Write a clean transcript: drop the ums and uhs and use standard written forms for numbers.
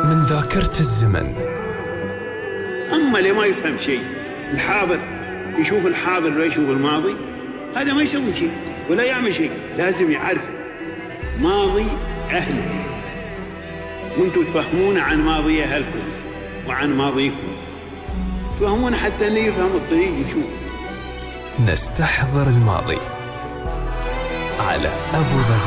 من ذاكرة الزمن. أما اللي ما يفهم شيء، الحاضر يشوف الحاضر ولا يشوف الماضي، هذا ما يسوي شيء ولا يعمل شيء. لازم يعرف ماضي أهله، وانتم تفهمون عن ماضي أهلكم وعن ماضيكم، تفهمون حتى أن يفهم الطريق يشوف. نستحضر الماضي على أبو ظبي.